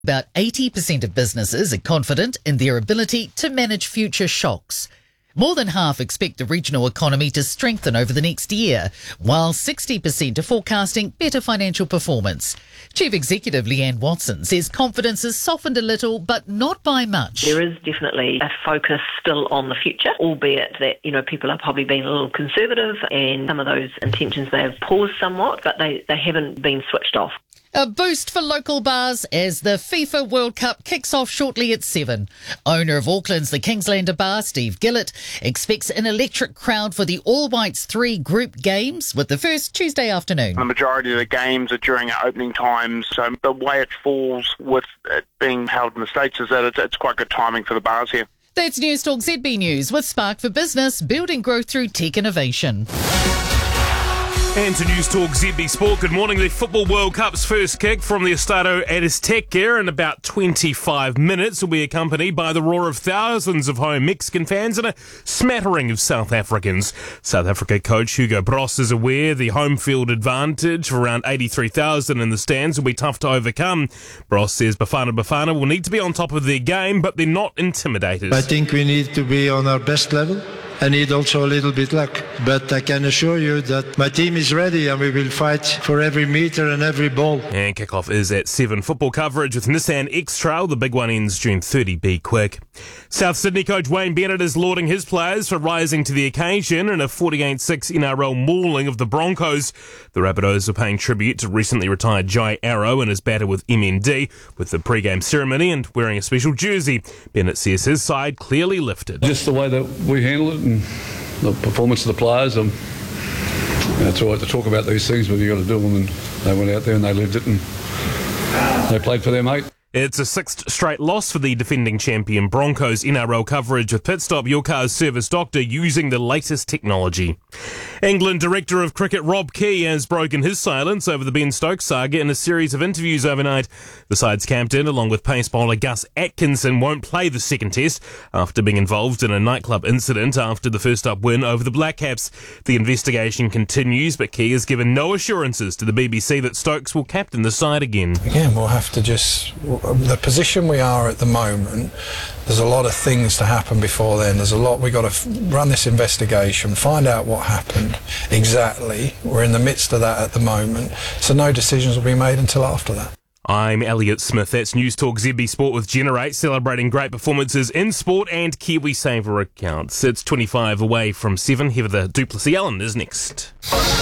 About 80% of businesses are confident in their ability to manage future shocks. More than half expect the regional economy to strengthen over the next year, while 60% are forecasting better financial performance. Chief Executive Leanne Watson says confidence has softened a little, but not by much. There is definitely a focus still on the future, albeit that, people are probably being a little conservative and some of those intentions they have paused somewhat, but they haven't been switched off. A boost for local bars as the FIFA World Cup kicks off shortly at 7. Owner of Auckland's The Kingslander Bar, Steve Gillett, expects an electric crowd for the All Whites 3 group games, with the first Tuesday afternoon. The majority of the games are during our opening times, so the way it falls with it being held in the States is that it's quite good timing for the bars here. That's News Talk ZB News with Spark for Business, building growth through tech innovation. And to News Talk ZB Sport, good morning. The Football World Cup's first kick from the Estado Azteca in about 25 minutes will be accompanied by the roar of thousands of home Mexican fans and a smattering of South Africans. South Africa coach Hugo Bross is aware the home field advantage of around 83,000 in the stands will be tough to overcome. Bross says Bafana will need to be on top of their game, but they're not intimidated. I think we need to be on our best level. I need also a little bit luck, but I can assure you that my team is ready and we will fight for every metre and every ball. And kickoff is at 7. Football coverage with Nissan X-Trail. The big one ends June 30. Be quick. South Sydney coach Wayne Bennett is lauding his players for rising to the occasion in a 48-6 NRL mauling of the Broncos. The Rabbitohs are paying tribute to recently retired Jai Arrow in his battle with MND with the pre-game ceremony and wearing a special jersey. Bennett says his side clearly lifted. Just the way that we handle it and the performance of the players. It's all right to talk about these things, but you got to do them, and they went out there and they lived it and they played for their mate. It's a 6th straight loss for the defending champion Broncos. NRL coverage with Pitstop, your car's service doctor, using the latest technology. England Director of Cricket Rob Key has broken his silence over the Ben Stokes saga in a series of interviews overnight. The side's captain, along with pace bowler Gus Atkinson, won't play the second test after being involved in a nightclub incident after the first up win over the Black Caps. The investigation continues, but Key has given no assurances to the BBC that Stokes will captain the side again. Again, we'll have to the position we are at the moment, there's a lot of things to happen before then. There's a lot, we've got to run this investigation, find out what happened exactly. We're in the midst of that at the moment, so no decisions will be made until after that. I'm Elliot Smith. That's News Talk ZB Sport with Generate, celebrating great performances in sport and KiwiSaver accounts. It's 25 away from 7. Heather Duplessis Allen is next.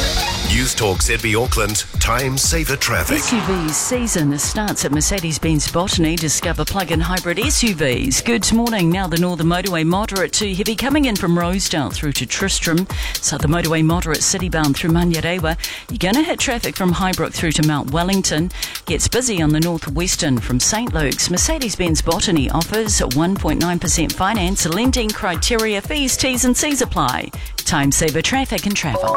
News Talk ZB Auckland, time saver traffic. SUV season starts at Mercedes-Benz Botany. Discover plug-in hybrid SUVs. Good morning. Now the Northern Motorway moderate to heavy coming in from Rosedale through to Tristram. Southern Motorway moderate citybound through Manurewa. You're going to hit traffic from Highbrook through to Mount Wellington. Gets busy on the northwestern from St Luke's. Mercedes-Benz Botany offers 1.9% finance, lending criteria, fees, T's and C's apply. Time saver traffic and travel.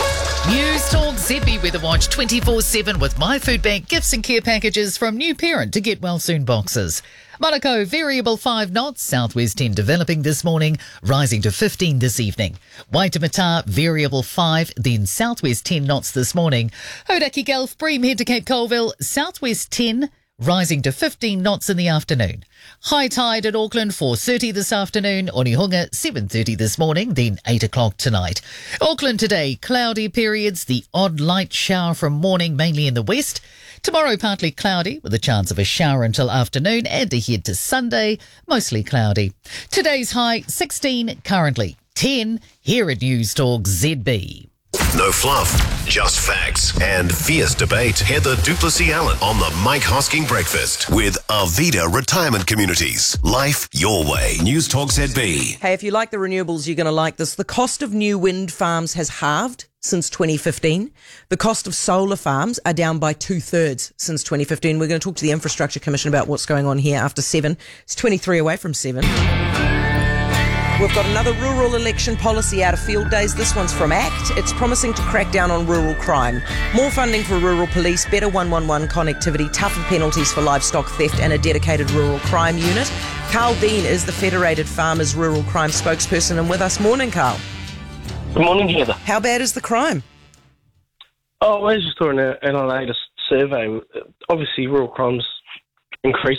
News Talk ZB Weather Watch 24/7 with My Food Bank gifts and care packages from new parent to get well soon boxes. Monaco, variable 5 knots, southwest 10 developing this morning, rising to 15 this evening. Waitemata, variable 5, then southwest 10 knots this morning. Hodaki Gulf, Bream, head to Cape Colville, southwest 10, rising to 15 knots in the afternoon. High tide at Auckland, 4:30 this afternoon. Onehunga, 7:30 this morning, then 8 o'clock tonight. Auckland today, cloudy periods, the odd light shower from morning, mainly in the west. Tomorrow, partly cloudy, with a chance of a shower until afternoon, and ahead to Sunday, mostly cloudy. Today's high, 16, currently 10, here at News Talk ZB. No fluff, just facts and fierce debate. Heather Duplessis Allen on the Mike Hosking Breakfast with Arvida Retirement Communities. Life your way. News Talk ZB. Hey, if you like the renewables, you're going to like this. The cost of new wind farms has halved since 2015. The cost of solar farms are down by 2/3 since 2015. We're going to talk to the Infrastructure Commission about what's going on here after 7. It's 23 away from 7. We've got another rural election policy out of field days. This one's from ACT. It's promising to crack down on rural crime. More funding for rural police, better 111 connectivity, tougher penalties for livestock theft and a dedicated rural crime unit. Carl Dean is the Federated Farmers Rural Crime spokesperson and with us. Morning, Carl. Good morning, Heather. How bad is the crime? Oh, I was just doing in our latest survey. Obviously, rural crime's increase